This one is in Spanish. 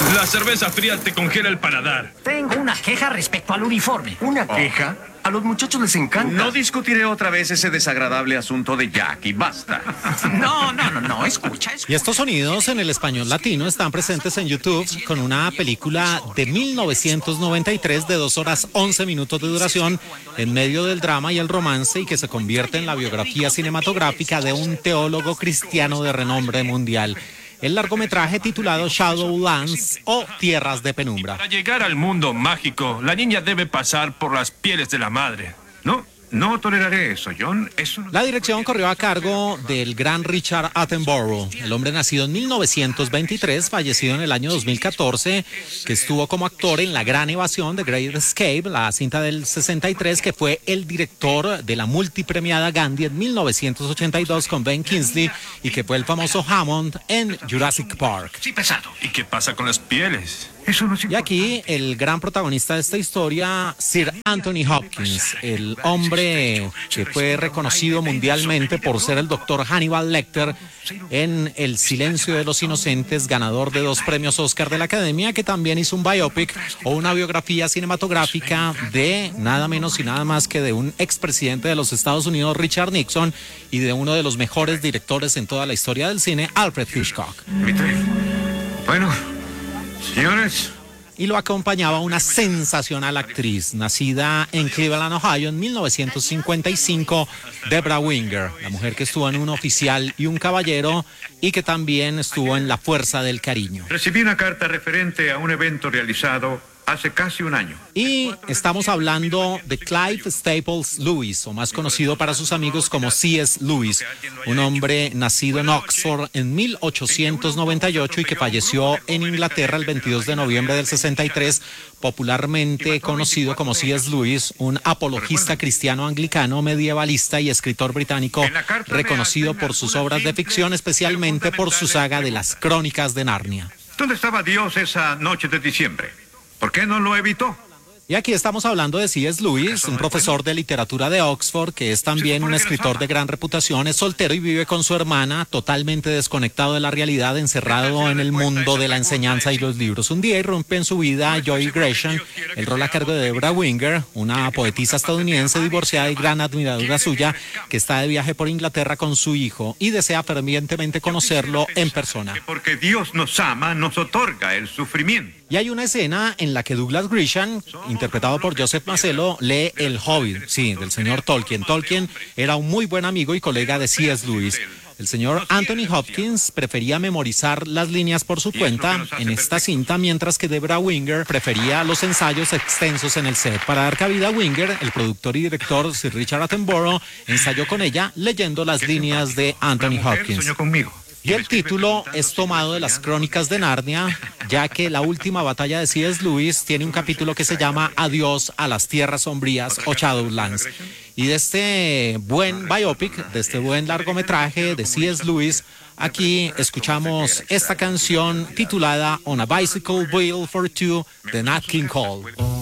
La cerveza fría te congela el paladar. Tengo una queja respecto al uniforme. ¿Una queja? A los muchachos les encanta. No discutiré otra vez ese desagradable asunto de Jackie. Basta. No, escucha. Y estos sonidos en el español latino están presentes en YouTube con una película de 1993 de 2 horas 11 minutos de duración en medio del drama y el romance y que se convierte en la biografía cinematográfica de un teólogo cristiano de renombre mundial. El largometraje titulado Shadowlands o Tierras de Penumbra. Para llegar al mundo mágico, la niña debe pasar por las pieles de la madre. No toleraré eso, John. La dirección corrió a cargo del gran Richard Attenborough, el hombre nacido en 1923, fallecido en el año 2014, que estuvo como actor en La Gran Evasión de Great Escape, la cinta del 63, que fue el director de la multipremiada Gandhi en 1982 con Ben Kingsley y que fue el famoso Hammond en Jurassic Park. Sí, pesado. ¿Y qué pasa con las pieles? Y aquí el gran protagonista de esta historia, Sir Anthony Hopkins, el hombre que fue reconocido mundialmente por ser el doctor Hannibal Lecter en El Silencio de los Inocentes, ganador de 2 premios Oscar de la Academia, que también hizo un biopic o una biografía cinematográfica de nada menos y nada más que de un expresidente de los Estados Unidos, Richard Nixon, y de uno de los mejores directores en toda la historia del cine, Alfred Hitchcock. Bueno, señores. Y lo acompañaba una sensacional actriz, nacida en Cleveland, Ohio, en 1955, Debra Winger, la mujer que estuvo en Un Oficial y un Caballero y que también estuvo en La Fuerza del Cariño. Recibí una carta referente a un evento realizado hace casi un año. Y estamos hablando de Clive Staples Lewis, o más conocido para sus amigos como C.S. Lewis, un hombre nacido en Oxford en 1898 y que falleció en Inglaterra el 22 de noviembre del 63, popularmente conocido como C.S. Lewis, un apologista cristiano anglicano, medievalista y escritor británico reconocido por sus obras de ficción, especialmente por su saga de las Crónicas de Narnia. ¿Dónde estaba Dios esa noche de diciembre? ¿Por qué no lo evitó? Y aquí estamos hablando de C.S. Lewis, un profesor de literatura de Oxford, que es también un escritor de gran reputación, es soltero y vive con su hermana, totalmente desconectado de la realidad, encerrado en el mundo de la enseñanza y los libros. Un día irrumpe en su vida Joy Gresham, el rol a cargo de Debra Winger, una poetisa estadounidense divorciada y gran admiradora suya, que está de viaje por Inglaterra con su hijo y desea fervientemente conocerlo en persona. Porque Dios nos ama, nos otorga el sufrimiento. Y hay una escena en la que Douglas Grisham, interpretado por Joseph Mazzello, lee El Hobbit, sí, del señor Tolkien. Tolkien era un muy buen amigo y colega de C.S. Lewis. El señor Anthony Hopkins prefería memorizar las líneas por su cuenta en esta cinta, mientras que Debra Winger prefería los ensayos extensos en el set. Para dar cabida a Winger, el productor y director Sir Richard Attenborough ensayó con ella leyendo las líneas de Anthony Hopkins. Y el título es tomado de las Crónicas de Narnia, ya que la última batalla de C.S. Lewis tiene un capítulo que se llama Adiós a las Tierras Sombrías o Shadowlands. Y de este buen biopic, de este buen largometraje de C.S. Lewis, aquí escuchamos esta canción titulada On a Bicycle Wheel for Two de Nat King Cole.